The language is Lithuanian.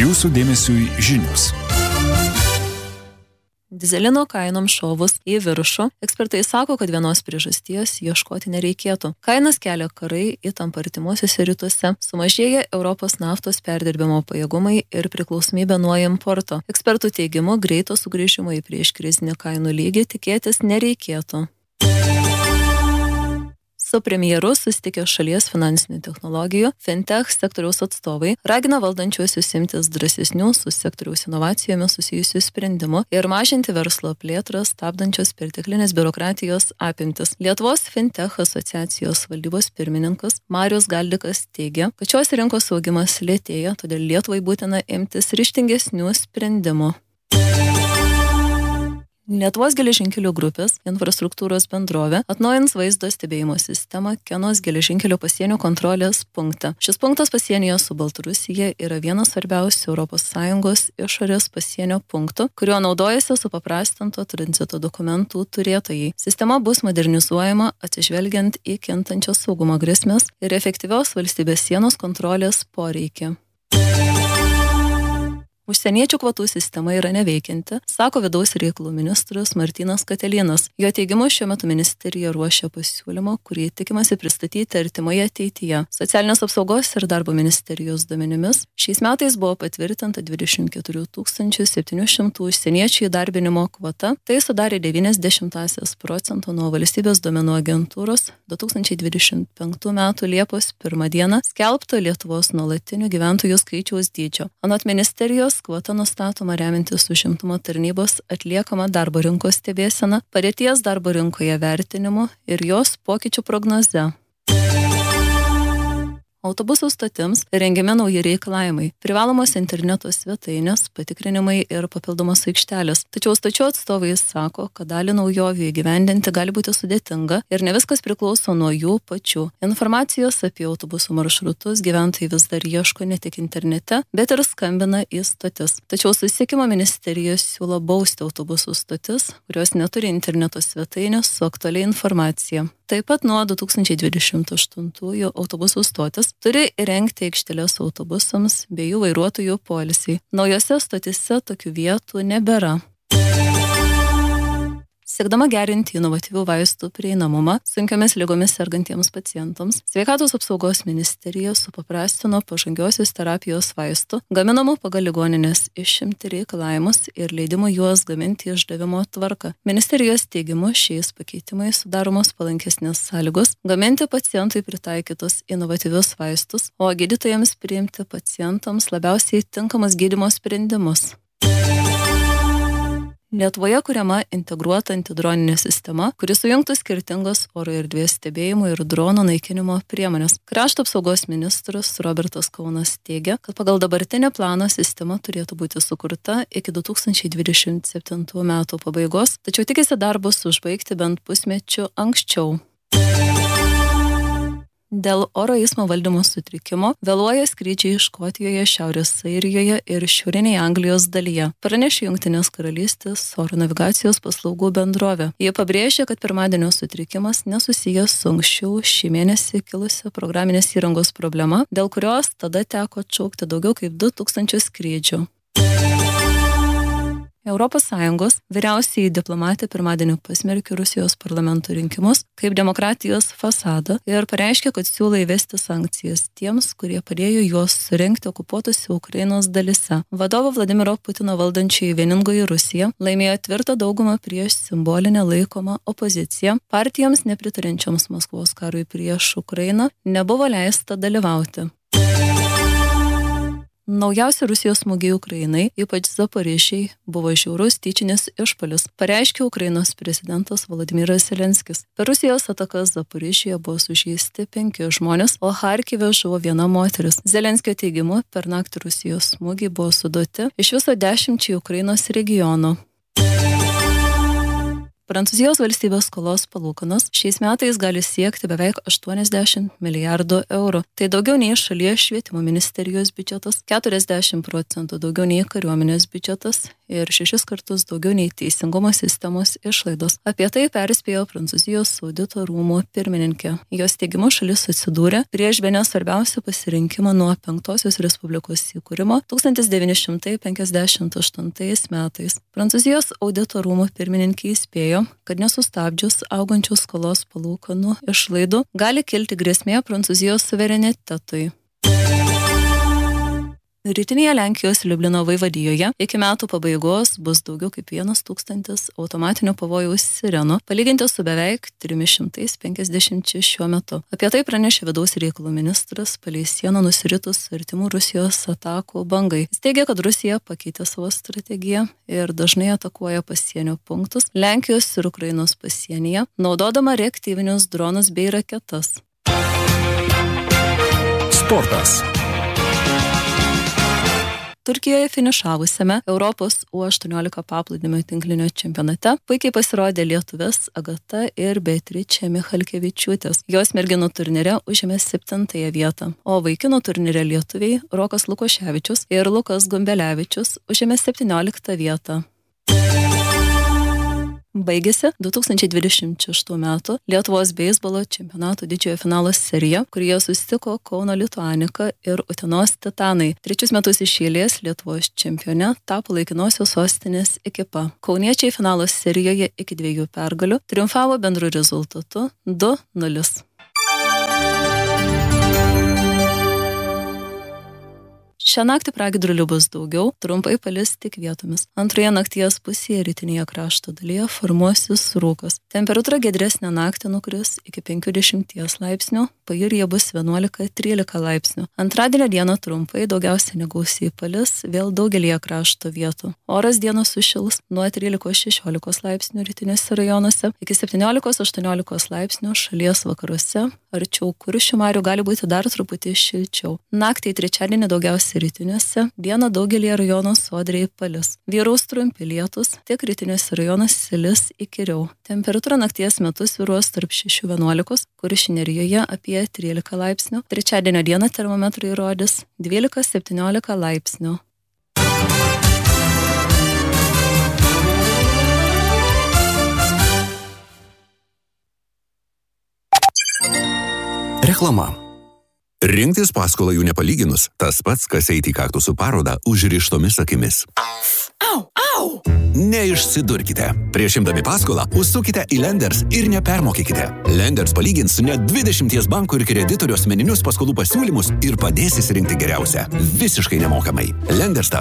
Jūsų dėmesiui žinios. Dizelino kainom šovus į viršų, ekspertai sako, kad vienos priežasties ieškoti nereikėtų. Kainas kelia karai, įtampa artimuosiuose rytuose, sumažėja Europos naftos perdirbimo pajėgumai ir priklausomybė nuo importo. Ekspertų teigimu, greito sugrįžimo į prieškrizinį kainų lygį tikėtis nereikėtų. Su premjeru susitikė šalies finansinių technologijų, fintech sektoriaus atstovai, ragina valdančiuosius imtis drąsesnių su sektoriaus inovacijomis susijusių sprendimų ir mažinti verslo plėtrą, stabdančios perteklinės biurokratijos apimtis. Lietuvos fintech asociacijos valdybos pirmininkas Marius Galdikas teigia, kad šios rinkos augimas lėtėja, todėl Lietuvai būtina imtis ryžtingesnių sprendimų. Lietuvos geležinkelių grupės infrastruktūros bendrovė atnaujins vaizdo stebėjimo sistemą Kenos geležinkelio pasienio kontrolės punkte. Šis punktas pasienyje su Baltarusija yra vienas svarbiausių ES išorės pasienio punktų, kuriuo naudojasi supaprastinto tranzito dokumentų turėtojai. Sistema bus modernizuojama atsižvelgiant į kintančios saugumo grėsmes ir efektyvios valstybės sienos kontrolės poreikį. Užsieniečių kvotų sistema yra neveikianti, sako vidaus reikalų ministras Martynas Katelinas. Jo teigimu, šiuo metu ministerija ruošia pasiūlymą, kurį tikimasi pristatyti artimoje ateityje. Socialinės apsaugos ir darbo ministerijos duomenimis šiais metais buvo patvirtinta 24 700 užsieniečių įdarbinimo kvota. Tai sudarė 90% nuo valstybės duomenų agentūros 2025 m. Liepos 1 d. skelbto Lietuvos nuolatinių gyventojų skaičiaus dydžio. Anot ministerijos, kvota nustatoma remiantis užimtumo tarnybos atliekama darbo rinkos stebėsena, padėties darbo rinkoje vertinimu ir jos pokyčių prognoze. Autobusų stotims rengiami nauji reikalavimai, privalomos interneto svetainės, patikrinimai ir papildomos aikštelės. Tačiau stočių atstovai sako, kad dalį naujovių įgyvendinti gali būti sudėtinga ir ne viskas priklauso nuo jų pačių. Informacijos apie autobusų maršrutus gyventojai vis dar ieško ne tik internete, bet ir skambina į stotis. Tačiau susisiekimo ministerija siūlo bausti autobusų stotis, kurios neturi interneto svetainės su aktualia informacija. Taip pat nuo 2028 autobusų stotis turi įrengti aikšteles autobusams bei jų vairuotojų poilsiai. Naujose stotise tokių vietų nebėra. Siekdama gerinti inovatyvių vaistų prieinamumą sunkiomis ligomis sergantiems pacientams, Sveikatos apsaugos ministerija supaprastino pažangiosios terapijos vaistų, gaminamų pagal ligoninės išimti reikalavimus ir leidimų juos gaminti išdavimo tvarką. Ministerijos teigimu šiais pakeitimais sudaromos palankesnės sąlygos gaminti pacientui pritaikytus inovatyvius vaistus, o gydytojams priimti pacientams labiausiai tinkamus gydymo sprendimus. Lietuvoje kuriama integruota antidroninė sistema, kuri sujungtų skirtingos oro erdvės stebėjimo ir dronų naikinimo priemonės. Krašto apsaugos ministras Robertas Kaunas teigia, kad pagal dabartinį planą sistema turėtų būti sukurta iki 2027 metų pabaigos, tačiau tikisi darbus užbaigti bent pusmečiu anksčiau. Dėl oro eismo valdymo sutrikimo vėluoja skrydžiai Škotijoje, Šiaurės Airijoje ir šiaurinėje Anglijos dalyje, pranešė Jungtinės karalystės oro navigacijos paslaugų bendrovė. Jie pabrėžė, kad pirmadienio sutrikimas nesusijęs su anksčiau šį mėnesį kilusia programinės įrangos problema, dėl kurios tada teko atšaukti daugiau kaip 2000 skrydžių. ES vyriausioji diplomatė pirmadienį pasmerkė Rusijos parlamento rinkimus kaip demokratijos fasadą ir pareiškė, kad siūlo įvesti sankcijas tiems, kurie padėjo juos surengti okupuotose Ukrainos dalyse. Vadovo Vladimiro Putino valdančioji Vieningoji Rusija laimėjo tvirtą daugumą prieš simbolinę laikomą opoziciją. Partijoms nepritariančioms Maskvos karui prieš Ukrainą nebuvo leista dalyvauti. Naujausi Rusijos smūgiai Ukrainai, ypač Zaporižei, buvo žiaurus tyčinis išpuolis, pareiškė Ukrainos prezidentas Volodymyras Zelenskis. Per Rusijos atakas Zaporižėje buvo sužeisti 5 žmonės, o Charkive žuvo 1 moteris. Zelenskio teigimu, per naktį Rusijos smūgiai buvo suduoti iš viso 10 Ukrainos regionų. Prancūzijos valstybės skolos palūkanos šiais metais gali siekti beveik 80 milijardų eurų. Tai daugiau nei šalies švietimo ministerijos biudžetas, 40% daugiau nei kariuomenės biudžetas ir 6 kartus daugiau nei teisingumo sistemos išlaidos. Apie tai perspėjo Prancūzijos audito rūmų pirmininkė. Jos teigimu šalis atsidūrė prieš bene svarbiausią pasirinkimą nuo 5-osios Respublikos įkūrimo 1958 metais. Prancūzijos audito rūmų pirmininkė įspėjo, kad nesustabdžius augančių skolos palūkanų išlaidų gali kilti grėsmė Prancūzijos suverenitetui. Rytinėje Lenkijos Liublino vaivadijoje iki metų pabaigos bus daugiau kaip 1000 automatinio pavojaus sirenų, palyginti su beveik 350 šiuo metu. Apie tai pranešė vidaus reikalų ministras palei sieną nusiritus artimų Rusijos atakų bangai. Jis teigia, kad Rusija pakeitė savo strategiją ir dažnai atakuoja pasienio punktus Lenkijos ir Ukrainos pasienyje, naudodama reaktyvinius dronus bei raketas. Sportas. Turkijoje finišavusiame Europos U18 paplūdimio tinklinio čempionate puikiai pasirodė lietuvės Agata ir Beatričė Michalkevičiūtės. Jos merginų turnyre užėmė 7. vietą, o vaikinų turnyre lietuviai Rokas Lukoševičius ir Lukas Gumbelevičius užėmė 17. vietą. Baigėsi 2026 metų Lietuvos beisbolo čempionato didžiojo finalo serija, kurioje susitiko Kauno Lituanika ir Utenos Titanai. 3 metus iš eilės Lietuvos čempione tapo laikinosios sostinės ekipa. Kauniečiai finalo serijoje iki 2 pergalių triumfavo bendru rezultatu 2-0. Šią naktį pragiedrulių bus daugiau, trumpai palis tik vietomis. Antroje nakties pusėje rytinėje krašto dalyje formuosis rūkas. Temperatūra giedresnė naktį nukris iki 50 laipsnių, pajūryje bus 11-13 laipsnių. Antradienio dieną trumpai, daugiausiai negausiai palis, vėl daugelyje krašto vietų. Oras dieną sušils nuo 13-16 laipsnių rytinėse rajonuose iki 17-18 laipsnių šalies vakaruose. Arčiau Kuršių marių gali būti dar truputį šilčiau. Naktį trečiadienį daugiausiai rytiniuose, dieną daugelį rajonų sodriai palis. Vyraus trumpi lietus, tik rytiniuose rajonuose lis įkyriau. Temperatūra nakties metu svyruos tarp 6-11, Kuršių nerijoje apie 13 laipsnių. Trečiadienio dieną termometrai rodys 12-17 laipsnių. Reklama. Rinktis paskolą jų nepalyginus, tas pats, kas eiti į kaktusų parodą užrištomis akimis. Au, au! Neišsidurkite. Prieš imdami paskolą, užsukite į Lenders ir nepermokykite. Lenders palygins net 20 bankų ir kreditorių asmeninius paskolų pasiūlymus ir padės įsirinkti geriausią. Visiškai nemokamai. Lenders.lt